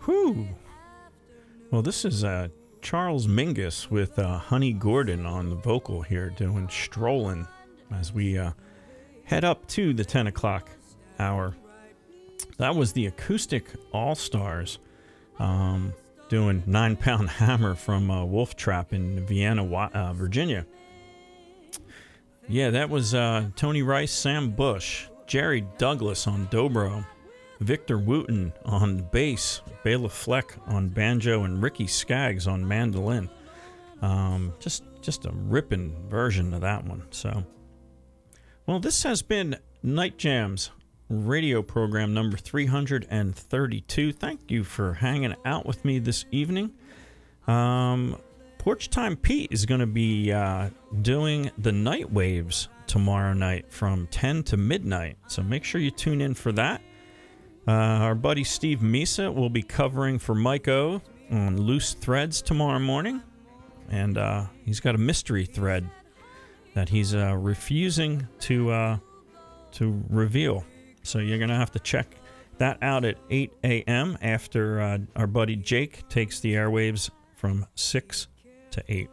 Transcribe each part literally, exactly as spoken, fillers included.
Whew. Well, this is uh, Charles Mingus with uh, Honey Gordon on the vocal here doing Strolling as we uh, head up to the ten o'clock hour. That was the Acoustic All-Stars um, doing Nine Pound Hammer from uh, Wolf Trap in Vienna, uh, Virginia. Yeah, that was uh, Tony Rice, Sam Bush, Jerry Douglas on dobro, Victor Wooten on bass, Bela Fleck on banjo, and Ricky Skaggs on mandolin. Um, just just a ripping version of that one. So, well, this has been Night Jams radio program number three hundred thirty-two. Thank you for hanging out with me this evening. Um, Porch Time Pete is going to be uh, doing the Night Waves tomorrow night from ten to midnight. So make sure you tune in for that. Uh, our buddy Steve Misa will be covering for Mike O on Loose Threads tomorrow morning. And uh, he's got a mystery thread that he's uh, refusing to uh, to reveal. So you're going to have to check that out at eight a.m. after uh, our buddy Jake takes the airwaves from six to eight.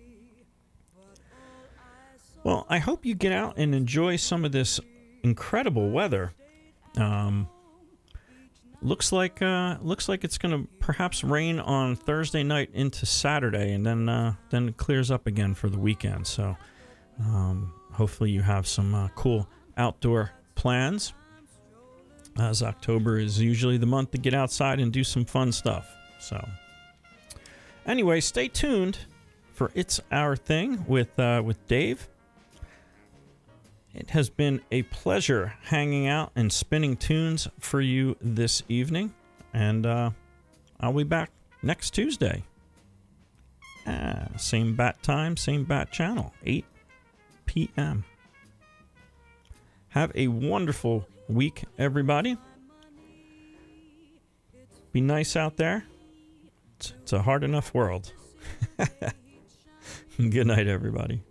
Well, I hope you get out and enjoy some of this incredible weather. Um, looks like uh, looks like it's going to perhaps rain on Thursday night into Saturday, and then uh, then it clears up again for the weekend. So um, hopefully you have some uh, cool outdoor plans, as October is usually the month to get outside and do some fun stuff. So anyway, stay tuned for It's Our Thing with uh, with Dave. It has been a pleasure hanging out and spinning tunes for you this evening, and uh, I'll be back next Tuesday. Ah, same bat time, same bat channel, eight p.m. Have a wonderful week, everybody. Be nice out there. It's, it's a hard enough world. Good night, everybody.